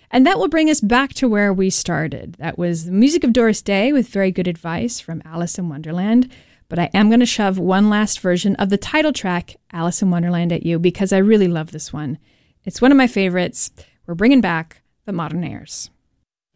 And that will bring us back to where we started. That was the music of Doris Day with very good advice from Alice in Wonderland. But I am going to shove one last version of the title track, Alice in Wonderland, at you because I really love this one. It's one of my favorites. We're bringing back the Modernaires.